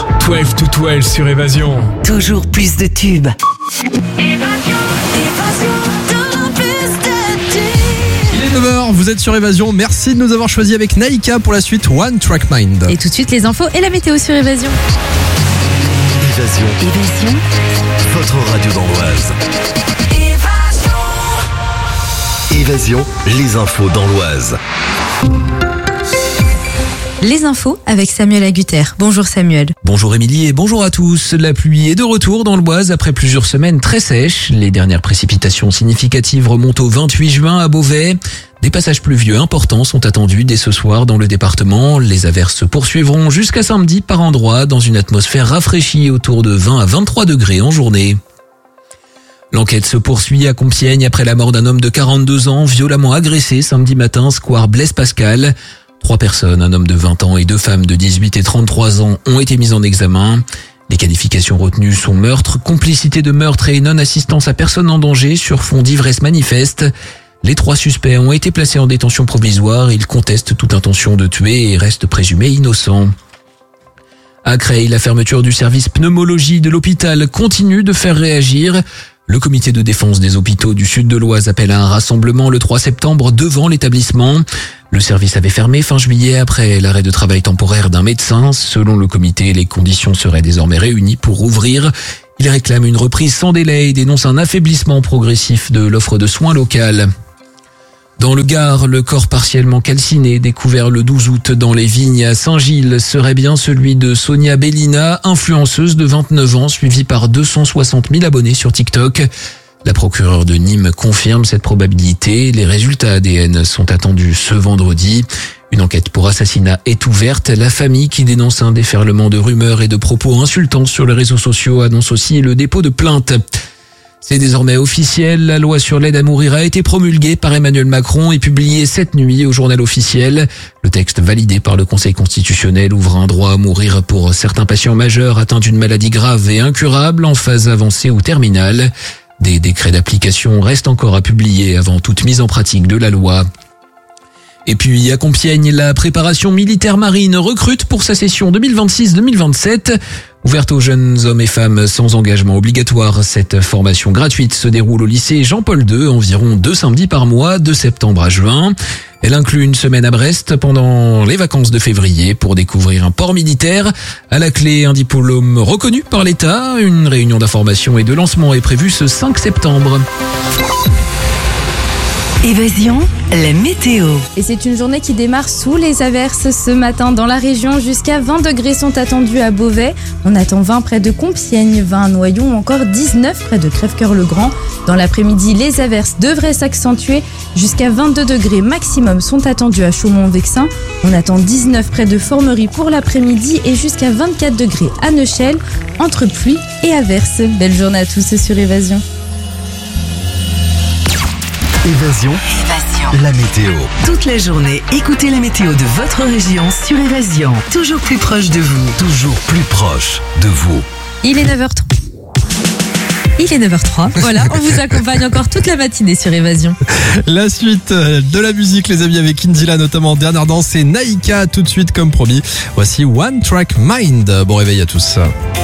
12 to 12 sur Évasion. Toujours plus de tubes. Il est 9h, vous êtes sur Évasion. Merci de nous avoir choisis avec Naïka pour la suite One Track Mind. Et tout de suite les infos et la météo sur Évasion. Évasion. Votre radio dans l'Oise. Évasion, les infos dans l'Oise. Les infos avec Samuel Agutter. Bonjour Samuel. Bonjour Émilie et bonjour à tous. La pluie est de retour dans l'Oise après plusieurs semaines très sèches. Les dernières précipitations significatives remontent au 28 juin à Beauvais. Des passages pluvieux importants sont attendus dès ce soir dans le département. Les averses se poursuivront jusqu'à samedi par endroits dans une atmosphère rafraîchie autour de 20 à 23 degrés en journée. L'enquête se poursuit à Compiègne après la mort d'un homme de 42 ans violemment agressé samedi matin, square Blaise Pascal. 3 personnes, un homme de 20 ans et 2 femmes de 18 et 33 ans ont été mises en examen. Les qualifications retenues sont meurtre, complicité de meurtre et non-assistance à personne en danger sur fond d'ivresse manifeste. Les 3 suspects ont été placés en détention provisoire. Ils contestent toute intention de tuer et restent présumés innocents. À Creil, la fermeture du service pneumologie de l'hôpital continue de faire réagir. Le comité de défense des hôpitaux du sud de l'Oise appelle à un rassemblement le 3 septembre devant l'établissement. Le service avait fermé fin juillet après l'arrêt de travail temporaire d'un médecin. Selon le comité, les conditions seraient désormais réunies pour rouvrir. Il réclame une reprise sans délai et dénonce un affaiblissement progressif de l'offre de soins locale. Dans le Gard, le corps partiellement calciné découvert le 12 août dans les vignes à Saint-Gilles serait bien celui de Sonia Bellina, influenceuse de 29 ans, suivie par 260 000 abonnés sur TikTok. La procureure de Nîmes confirme cette probabilité. Les résultats ADN sont attendus ce vendredi. Une enquête pour assassinat est ouverte. La famille qui dénonce un déferlement de rumeurs et de propos insultants sur les réseaux sociaux annonce aussi le dépôt de plainte. C'est désormais officiel, la loi sur l'aide à mourir a été promulguée par Emmanuel Macron et publiée cette nuit au journal officiel. Le texte validé par le Conseil constitutionnel ouvre un droit à mourir pour certains patients majeurs atteints d'une maladie grave et incurable en phase avancée ou terminale. Des décrets d'application restent encore à publier avant toute mise en pratique de la loi. Et puis à Compiègne, la préparation militaire marine recrute pour sa session 2026-2027. Ouverte aux jeunes hommes et femmes sans engagement obligatoire, cette formation gratuite se déroule au lycée Jean-Paul II, environ 2 samedis par mois, de septembre à juin. Elle inclut une semaine à Brest pendant les vacances de février pour découvrir un port militaire. À la clé, un diplôme reconnu par l'État. Une réunion d'information et de lancement est prévue ce 5 septembre. Évasion, la météo. Et c'est une journée qui démarre sous les averses ce matin dans la région. Jusqu'à 20 degrés sont attendus à Beauvais. On attend 20 près de Compiègne, 20 à Noyon ou encore 19 près de Crèvecœur-le-Grand. Dans l'après-midi, les averses devraient s'accentuer. Jusqu'à 22 degrés maximum sont attendus à Chaumont-Vexin. On attend 19 près de Formerie pour l'après-midi et jusqu'à 24 degrés à Neuchâtel, entre pluie et averses. Belle journée à tous sur Évasion. Évasion, la météo. Toute la journée, écoutez la météo de votre région sur Évasion. Toujours plus proche de vous. Toujours plus proche de vous. Il est 9h03. Il est 9h03. Voilà, on vous accompagne encore toute la matinée sur Évasion. La suite de la musique, les amis, avec Indila, notamment dernière danse, et Naïka tout de suite comme promis. Voici One Track Mind. Bon réveil à tous.